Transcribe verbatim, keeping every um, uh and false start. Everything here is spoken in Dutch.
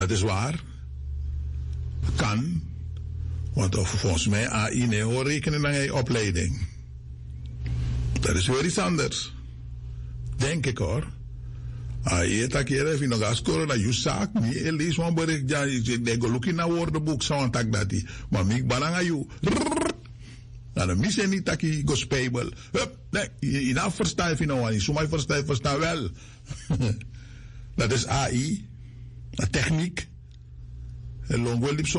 Dat is waar. Kan. Want of volgens mij A I nee hoor rekenen naar je opleiding. Dat is weer iets anders. Denk ik hoor. A I het keer even nog als corona je zaak niet. Je leest van bericht. Ja, je go looking naar woordenboek zo aan tak dat die. Maar ik belang aan je. Nou, dan mis je niet dat je go spijbel. Hup, nee, je nou verstaan je nou niet. Zo mij verstaan, verstaan wel. Dat is A I. Techniek. En long wel